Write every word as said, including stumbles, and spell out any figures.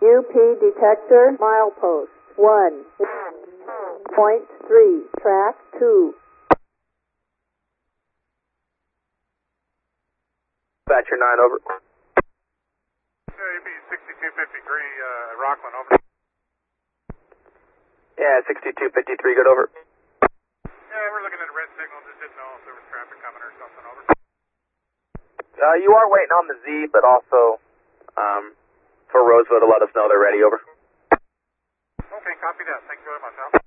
U P detector, milepost one point three, track two. Dispatcher nine, over. U P sixty-two fifty-three, uh, Rockland, over. Yeah, sixty-two fifty-three, good, over. Yeah, we're looking at a red signal, just didn't know if there was traffic coming or something, over. Uh, you are waiting on the Z, but also um, for Roseville to let us know they're ready, over. Okay, copy that. Thank you very much, Al.